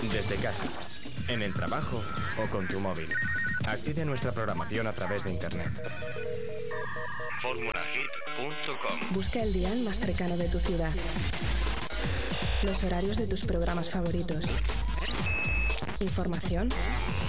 Desde casa, en el trabajo o con tu móvil. Accede a nuestra programación a través de internet. formulahit.com. Busca el dial más cercano de tu ciudad. Los horarios de tus programas favoritos. Información,